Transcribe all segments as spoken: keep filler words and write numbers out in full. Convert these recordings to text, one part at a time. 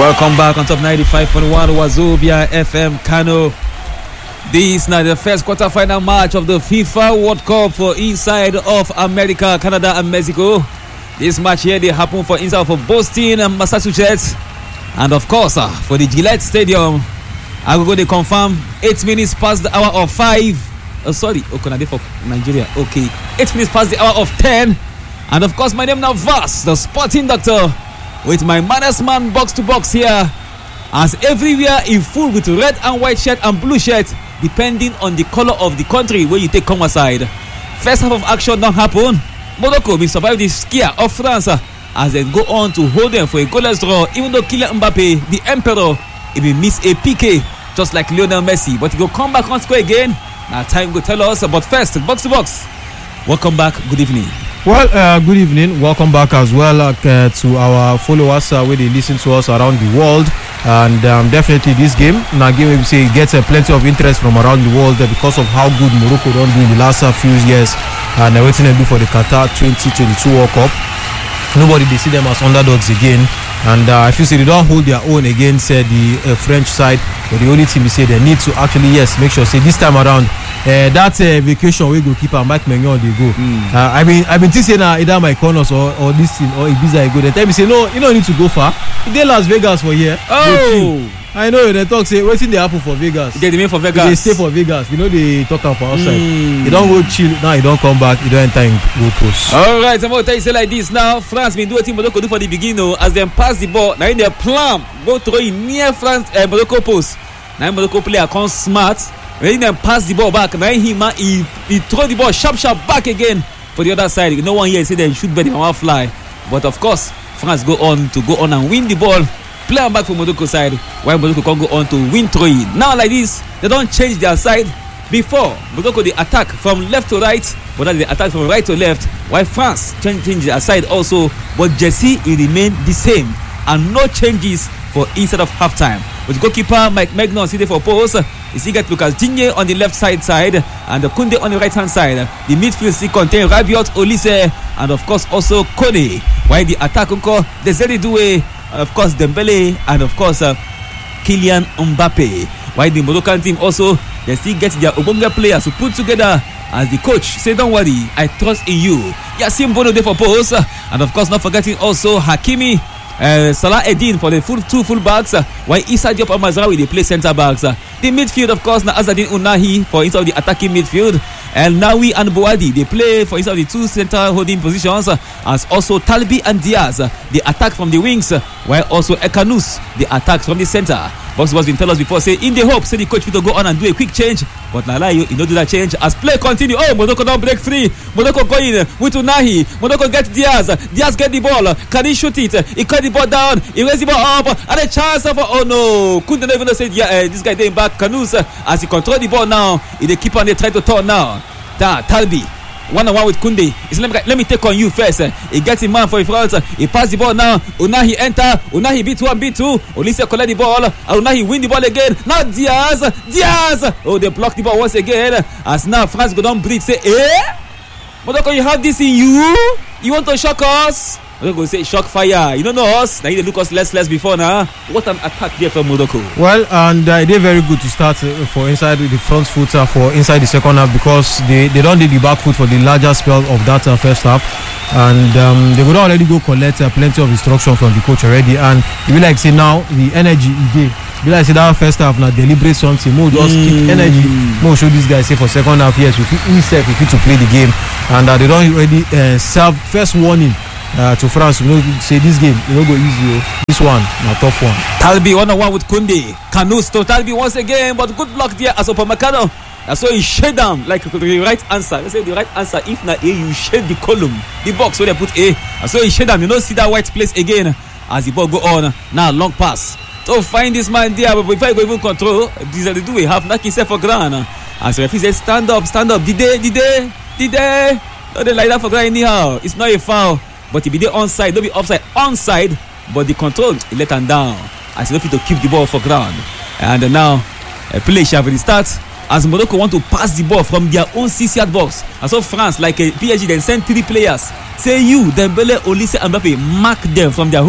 Welcome back on Top ninety-five point one Wazobia F M Kano. This is now the first quarter-final match of the FIFA World Cup for inside of America, Canada and Mexico. This match here, they happen for inside of Boston and Massachusetts. And of course, uh, for the Gillette Stadium, I will go to confirm eight minutes past the hour of five. Oh, sorry, oh, Canada for Nigeria. Okay, eight minutes past the hour of ten. And of course, my name now Vas, the sporting doctor, with my maddest man box to box here. As everywhere is full with red and white shirt and blue shirt, depending on the color of the country where you take come aside. First half of action don't happen. Morocco will survive the scare of France as they go on to hold them for a goalless draw, even though Kylian Mbappe, the emperor, he will miss a P K just like Lionel Messi, but he will come back on score again. Now time will tell us. But first, box to box, welcome back, good evening. Well, uh, good evening. Welcome back as well uh, to our followers uh, where they listen to us around the world. And um, definitely this game, now game we say gets uh, plenty of interest from around the world uh, because of how good Morocco don't do in the last uh, few years. And uh, waiting to do for the Qatar twenty twenty-two World Cup. Nobody they see them as underdogs again. And uh, I feel say they don't hold their own against uh, the uh, French side. But the only thing we say they need to actually, yes, make sure say this time around uh, that uh, vacation we go keep Mike Maignan they go. Mm. Uh, I mean, I've been thinking now either my corners or, or this thing or Ibiza I go. They tell me say no, you don't need to go far. They Las Vegas for here. Oh, I know they talk say waiting they happen for Vegas. They mean for Vegas. They stay for Vegas. You know they talk about outside. Mm. You don't go chill now. You don't come back. You don't enter in go post. All right, I'm going to tell you say like this now. France been doing what Morocco do for the beginning. Oh, as they pass the ball, now in their plan go throw it near France uh, Morocco post. Now Morocco player come smart. When they pass the ball back, now he he he throw the ball sharp sharp back again for the other side. No one here say they should bet him on fly, but of course France go on to go on and win the ball. Play back for Morocco side, while Morocco can go on to win throw it. Now like this, they don't change their side. Before Morocco they attack from left to right, but now they attack from right to left. While France change, change their side also, but Jesse it remain the same and no changes for inside of halftime. With goalkeeper Mike Maignan sitting for post, you see get Lucas Digne on the left side side and Koundé on the right hand side. The midfield still contain Rabiot, Olise, and of course also Kone. While the attack encore Desiré Doué, of course Dembele, and of course uh, Kylian Mbappe. While the Moroccan team also they still get their Obonga players to put together. As the coach say, don't worry, I trust in you. Yassine Bono there for post, and of course not forgetting also Hakimi, uh, Salah Eddin for the full two full backs, uh, while Issa Diop and Mazraoui they play centre backs. Uh, the midfield of course now Azadine Ounahi for inside the attacking midfield, and Nawi and Boadi they play for inside the two centre holding positions, uh, as also Talbi and Diaz uh, they attack from the wings, uh, while also Ekanous they attack from the centre. Box was been tell us before say in the hope say the coach will go on and do a quick change, but now you you don't do that change as play continue. Oh, Morocco don't break free. Morocco going with Ounahi. Morocco get Diaz. Diaz get the ball. Can he shoot it? He cut the ball down. He raise the ball up and a chance for oh no. Couldn't even say yeah, uh, this guy getting back. Kanous uh, as he control the ball now. He the keeper and they try to turn now. Da Talbi. One on one with Koundé. He said, let me, let me take on you first. He gets him man for in front. He pass the ball now. Ounahi enter. Ounahi beat one, beat two. Olise collect the ball. Ounahi win the ball again. Now Diaz. Diaz. Oh, they block the ball once again. As now France go down breathe. Say, eh? Morocco, you have this in you? You want to shock us? Morocco go say shock fire. You don't know us. Now you look us less less before now. What an attack there from Morocco. Well, and uh, they're very good to start uh, for inside the front foot uh, for inside the second half because they, they don't do the back foot for the larger spell of that uh, first half. And um, they would already go collect uh, plenty of instruction from the coach already. And you will like say now the energy he gave. Be like say that first half now deliberate something. More just mm. keep energy. More show this guy say for second half yes we fit instead we fit to play the game. And uh, they don't already uh, serve first warning. Uh, to France, you know, say this game, you know, go easy. Oh. This one, a tough one. Talbi one on one with Koundé. Kanous to Talbi once again, but good block there as Upamecano. That's why he shade down like the right answer. Let's say the right answer. If not A, you shade the column, the box where they put A. That's why he shade down. You don't see that white place again as the ball go on. Now long pass. So find this man there, but if I go even control, these are the do we have knock himself for ground. As the referee says, stand up, stand up. Did they? Did they? Did they? No, they like that for ground anyhow. It's not a foul. But he be there onside, don't be offside, onside, but the control he let him down as he don't fit to keep the ball for ground. And uh, now a play shall be start as Morocco want to pass the ball from their own six-yard box. And so France, like a P S G, then send three players. Say you, Dembele, Olise, and Mbappe, mark them from their home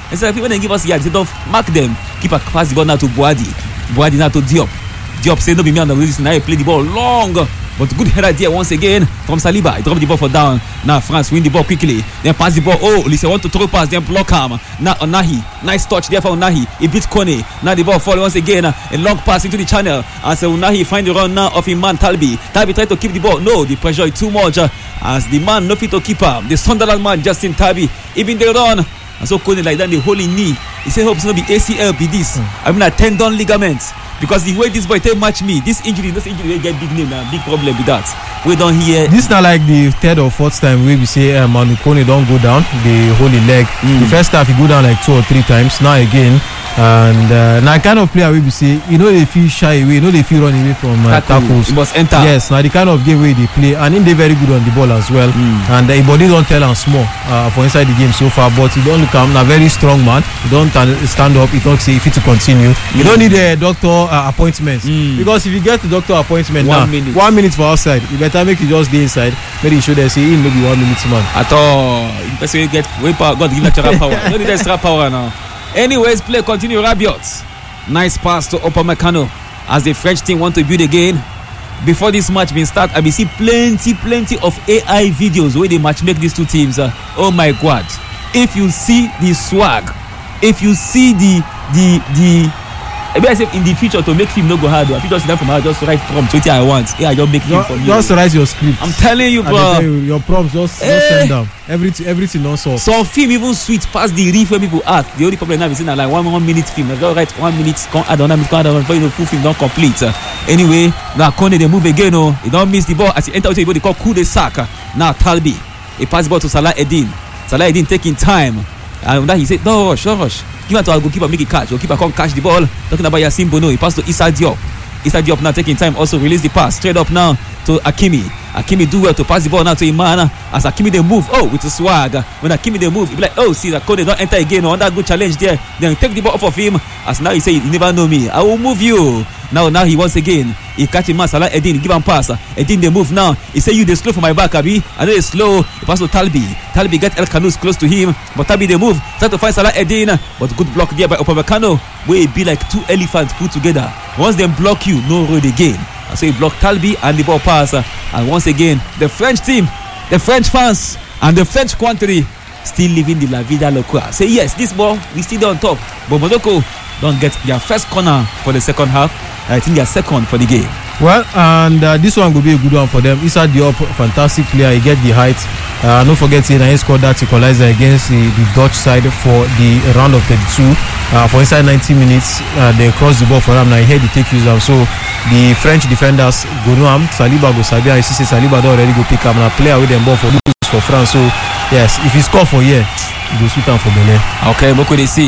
Instead of when they give us yard, instead of mark them, keeper pass the ball now to Boadi. Boadi now to Diop. Diop say no be me on the release. Now he play the ball long. But good header there once again from Saliba. He drop the ball for down. Now France win the ball quickly. Then pass the ball. Oh, Olise want to throw pass. Then block him. Now Onahi. Nice touch there for Onahi. He beats Kone. Now the ball fall once again. A long pass into the channel. And so Onahi find the run now of his man Talbi. Talbi try to keep the ball. No, the pressure is too much. As the man no fit to keep him. The Sunderland man Justin Talbi. Even they run. And so Kone like that the holy knee. He say hope it's not be A C L be this. Mm. I mean a tendon ligaments. Because the way this boy take match me, this injury, this injury, they get big name now, big problem with that. We don't hear. This not like the third or fourth time we say uh, Manu Kone don't go down, the holy leg. Mm. The first half he go down like two or three times. Now again, and uh, now kind of player we be say, you know they feel shy away, you know they feel run away from uh, tackles. He must enter. Yes, now the kind of game where they play, and him they very good on the ball as well. Mm. And uh, body don't tell him small uh, for inside the game so far, but he don't look him a very strong man. He don't stand up. He talks say if he to continue. Mm. You don't need a doctor uh, appointment mm. because if you get the doctor appointment one now, minute. one minute for outside, you better make you just stay inside. Maybe you should say he maybe one minute man. At all, person get way power. God give natural power. No need extra power now. Anyways, play continue. Rabiot. Nice pass to Upamecano as the French team want to build again. Before this match been start, I be see plenty, plenty of A I videos where they match make these two teams. Uh, oh my God! If you see the swag, if you see the the the. Maybe I say in the future to make film no go hard. I think just that from just write prompts. What I want. Yeah, I just make film for you. Just write your script. I'm telling you, bro. You, your prompts just, hey. just send them. Everything, everything non solve. Some film even sweet past the riff where people act. The only problem now is in like one one minute film. I just write one minute. Come add on, minute, come add on. Before you know, full film don't complete. Uh, anyway, now Kone they move again. Oh, he don't miss the ball as he enter into the ball. They call coup de sac. Now Talbi, he pass the ball to Salah Eddin. Salah Eddin taking time. And then he said, don't rush, don't rush. Give it to our goalkeeper, make it catch. Goalkeeper can't catch the ball. Talking about Yassine Bono. He passed to Issa Diop. Issa Diop now taking time. Also release the pass. Straight up now to Hakimi. Hakimi do well to pass the ball now to Imana. As Hakimi they move. Oh, with the swag. When Hakimi they move, he be like, oh, see that Kone don't enter again. On that good challenge there. Then take the ball off of him. As now he say, you never know me. I will move you. Now, now he once again. He catch him, Salah Eddin, give him pass. Eddin they move now. He say you they slow for my back, Abi. I know they slow. He pass to Talbi. Talbi get El Kanous close to him, but Talbi they move. Try to find Salah Eddin, but good block there by Upamecano. Where it be like two elephants put together. Once they block you, no road again. And so he blocked Talbi and the ball pass. And once again, the French team, the French fans, and the French country still living the La Vida Loca. Say yes, this ball we still on top, but Morocco don't get their first corner for the second half. I think they're second for the game. Well, and uh, this one will be a good one for them. Issa Diop, fantastic player. He get the height. Uh, don't forget, he scored that equalizer against the, the Dutch side for the round of thirty-two. Uh, for inside ninety minutes, uh, they cross the ball for him. Now he had to take use of. So the French defenders go no am. Saliba go Sabia. I see Saliba don't already go pick up. Now player with them ball for for France. So yes, if he score for here, he go sweet down for Benin. Okay, what could they see?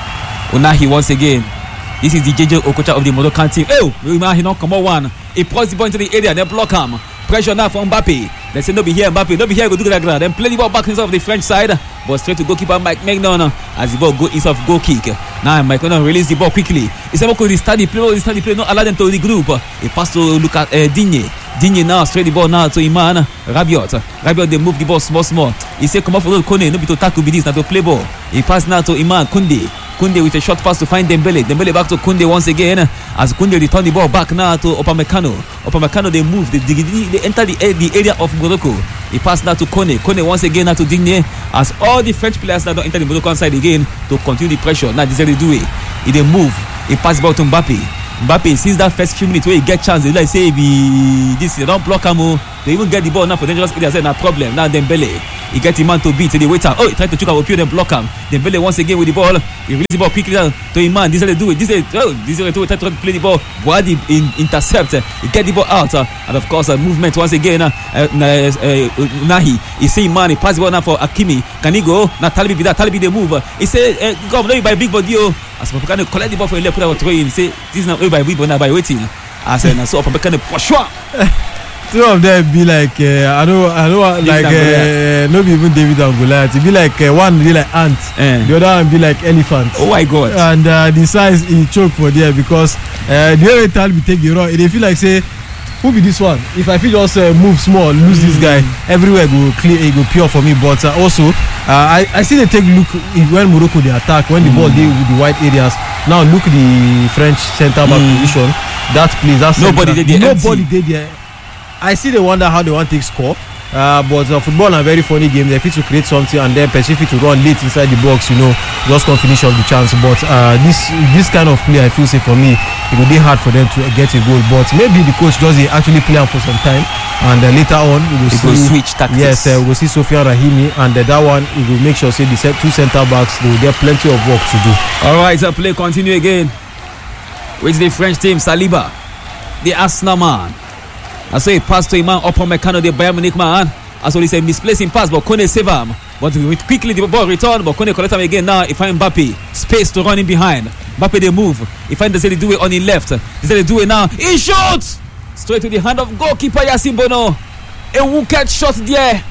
Unahi once again. This is the J J Okocha of the Moroccan team. Oh, he not come on one. He puts the ball into the area, then block him. Pressure now from Mbappe. They say no be here, Mbappe. No be here, go do that. Then play the ball back inside of the French side. But straight to goalkeeper Mike Maignan as the ball go inside of goal kick. Now Mike Maignan release the ball quickly. He said, "Okay, start the play, start the play, not allow them to the group." He passed to Lucas uh, Digne. Digne now straight the ball now to Iman Rabiot. Rabiot they move the ball small small. He said, "Come off for Kone, no be to tackle be this, not to play ball." He passed now to Iman Koundé. Koundé with a short pass to find Dembele. Dembele back to Koundé once again. As Koundé return the ball back now to Upamecano. Upamecano they move. They, they, they enter the, the area of Morocco. He passed now to Kone. Kone once again now to Digne. As all the French players now don't enter the Moroccan side again to continue the pressure. Now Desiré Doué. He they move. He pass the ball to Mbappe. Mbappe since that first few minutes where he get chance, they like say be this they don't block him. They even get the ball now for dangerous areas. No problem. Now Dembele. He get him man to beat. They wait out. Oh, he tried to choke out then block him. Dembele once again with the ball. He release the ball quickly down to him man. This is do it. This is oh, this is to try to play the ball. Boadi in intercept. He get the ball out. Uh, and of course, uh, movement once again. Uh, uh, uh, Nahi. He see man. He pass the ball now for Hakimi. Can he go? Now Talbi be that. Talbi they move. Uh, he say, uh, "Come, no, by big body." Oh, as Upamecano collect the ball for a left, put out throw in. He say, "This is not by big body, by waiting." As uh, so Upamecano push. Two of them be like uh, I know I know like uh, no be even David and Goliath. It be like uh, one be like ant, uh. the other one be like elephant. Oh my God! And uh, the size he choke for there because uh, the other time we take the run, they feel like say who be this one? If I feel just uh, move small, lose mm. this guy, everywhere go clear, it go pure for me. But uh, also, uh, I I see they take look when Morocco they attack when the mm. ball they with the wide areas. Now look the French centre back mm. position. That place, that's nobody did there. Nobody did there. I see they wonder how they want to take score. Uh, but uh, football is a very funny game. They fit to create something and then Pacific to run late inside the box, you know, just come finish off the chance. But uh, this this kind of play, I feel say for me, it will be hard for them to get a goal. But maybe the coach does actually play on for some time, and uh, later on we will see will switch tactics. Yes, uh, we will see Sofiane Rahimi, and uh, that one it will make sure say the set, two centre backs they will get plenty of work to do. All right, so play continue again with the French team. Saliba, the Arsenal man. I say pass to Iman up on Meccano, the Bayern Munich man. As well, he said misplacing pass, but Kone save him. But quickly the ball return, but Kone collect him again now. He find Mbappe, space to run in behind. Mbappe they move. He find Desiree Doué on the left. Desiree Doué now. He shoots straight to the hand of goalkeeper Yassine Bono. A wicked shot there.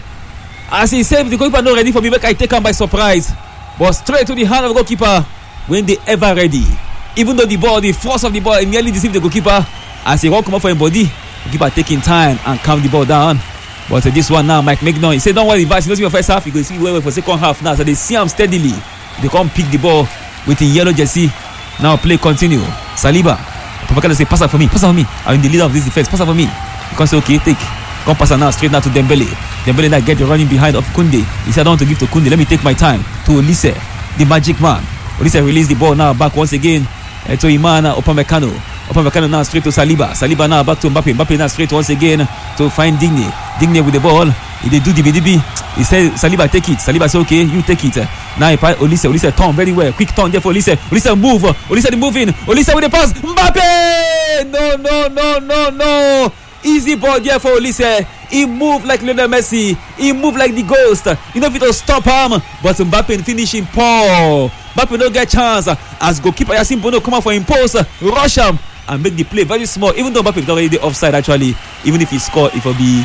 As he said, the goalkeeper not ready for me, but I take him by surprise. But straight to the hand of goalkeeper when they ever ready. Even though the ball, the force of the ball, nearly deceived the goalkeeper. As he won't come up for his body. Keeper taking time and calm the ball down. But uh, this one now, Mike Mignon, he said, don't worry, Vice, you don't see your first half, you go see where for second half now. So they see him steadily. They come pick the ball with the yellow jersey. Now play continue. Saliba, Popakala say, pass it for me, pass it for me. I'm in the leader of this defense, pass it for me. You can say, okay, take. Come pass it now, straight now to Dembele. Dembele now get the running behind of Koundé. He said, I don't want to give to Koundé, let me take my time. To Olise, the magic man. Olise release the ball now back once again uh, to Imana Upamecano. Upamecano now straight to Saliba. Saliba now back to Mbappe. Mbappe now straight once again to find Digne. Digne with the ball. He do D B D B. He said, Saliba take it. Saliba said, okay, you take it. Now he pass Olise. Olise turn very well. Quick turn there for Olise. Olise move. Olise the moving. Olise with the pass. Mbappe! No, no, no, no, no. Easy ball there for Olise. He moved like Lionel Messi. He moved like the ghost. You know if it will stop him. But Mbappe finishing poor. Mbappe don't get chance. As goalkeeper Yassine Bono come out for him post. Rush him. And make the play very small, even though Mbappe is already offside actually. Even if he scored, it will be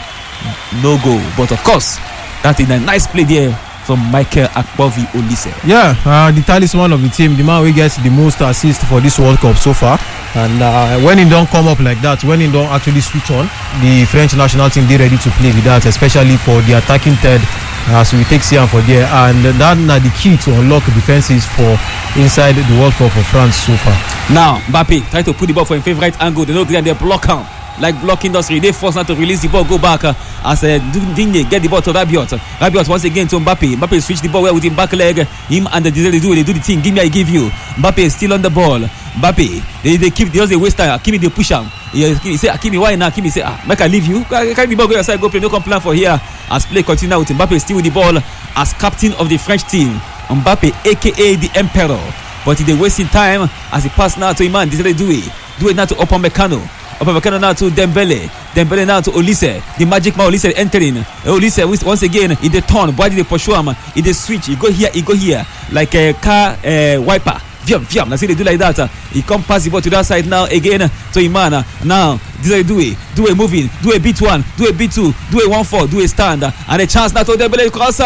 no goal. But of course, that is a nice play there from Michael Akpovi Olise. Yeah, uh, the talisman of the team, the man who gets the most assists for this World Cup so far. And uh, when he don't come up like that, when he don't actually switch on, the French national team they ready to play with that, especially for the attacking third. Uh, so we take Sian for there, and that's uh, the key to unlock defenses for inside the World Cup for France so far. Now Mbappe try to put the ball for his favorite angle. They don't get they block him like block industry. They force now to release the ball, go back uh, as uh, Digne get the ball to Rabiot. Rabiot once again to Mbappe. Mbappe switch the ball well with him back leg. Him and the Desiree Doué they do the thing. Give me, I give you. Mbappe is still on the ball. Mbappe they, they keep they just they waste time. Hakimi they push him. He, he say Hakimi why now? Hakimi say ah make I leave you. Carry the ball go your side go play. No come plan for here. As play continue with Mbappe still with the ball as captain of the French team. Mbappe aka the Emperor. But he wasting time as he pass now to Iman Desiree Doué. Doué now to Upamecano. Upamecano now to Dembele. Dembele now to Olise. The magic man Olise entering. Olise once again in the turn. Why did they pursue him? In the switch. He go here, he go here. Like a car uh, wiper. Viam, viam. Now see they do like that. He come pass the ball to that side now again to Imana. Now Desiree Doué. Doué moving. Doué beat one. Doué beat two. Doué one four. Doué stand. And a chance now to Dembele cross.